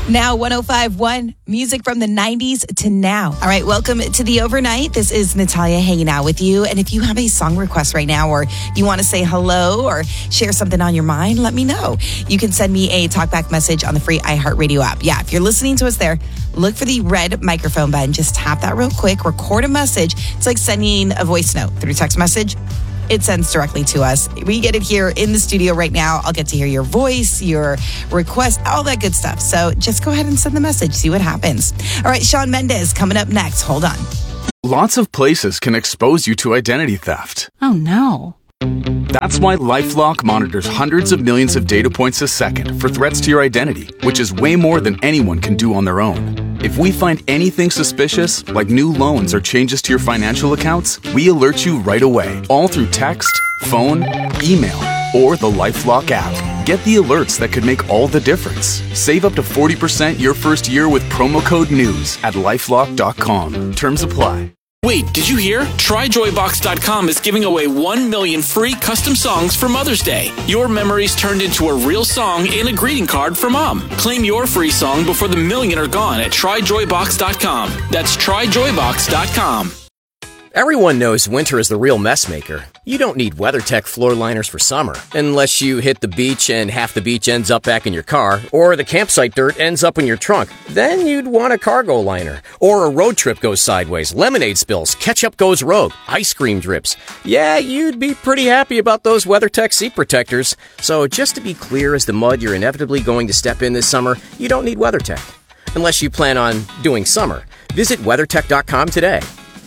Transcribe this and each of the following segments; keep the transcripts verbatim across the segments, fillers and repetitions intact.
Now, one oh five point one, music from the nineties to now. All right, welcome to the overnight. This is Natalia hanging out with you. And if you have a song request right now, or you want to say hello or share something on your mind, let me know. You can send me a talkback message on the free iHeartRadio app. Yeah, if you're listening to us there, look for the red microphone button. Just tap that real quick, record a message. It's like sending a voice note through text message. It sends directly to us. We get it here in the studio right now. I'll get to hear your voice, your request, all that good stuff. So just go ahead and send the message. See what happens. All right, Shawn Mendes coming up next. Hold on. Lots of places can expose you to identity theft. Oh, no. That's why LifeLock monitors hundreds of millions of data points a second for threats to your identity, which is way more than anyone can do on their own. If we find anything suspicious, like new loans or changes to your financial accounts, we alert you right away, all through text, phone, email, or the LifeLock app. Get the alerts that could make all the difference. Save up to forty percent your first year with promo code NEWS at lifelock dot com. Terms apply. Wait, did you hear? Try Joy Box dot com is giving away one million free custom songs for Mother's Day. Your memories turned into a real song and a greeting card for Mom. Claim your free song before the million are gone at Try Joy Box dot com. That's Try Joy Box dot com. Everyone knows winter is the real mess maker. You don't need WeatherTech floor liners for summer, unless you hit the beach and half the beach ends up back in your car, or the campsite dirt ends up in your trunk. Then you'd want a cargo liner. Or a road trip goes sideways, lemonade spills, ketchup goes rogue, ice cream drips. Yeah, you'd be pretty happy about those WeatherTech seat protectors. So just to be clear as the mud you're inevitably going to step in this summer, you don't need WeatherTech. Unless you plan on doing summer. Visit weathertech dot com today.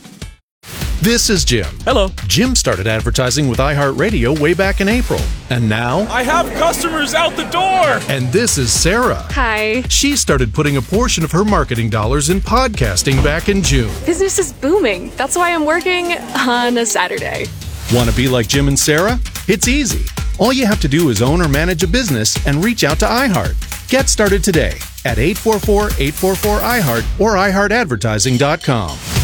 This is Jim. Hello. Jim started advertising with iHeartRadio way back in April. And now... I have customers out the door! And this is Sarah. Hi. She started putting a portion of her marketing dollars in podcasting back in June. Business is booming. That's why I'm working on a Saturday. Want to be like Jim and Sarah? It's easy. All you have to do is own or manage a business and reach out to iHeart. Get started today at eight four four, eight four four, I heart or i heart advertising dot com.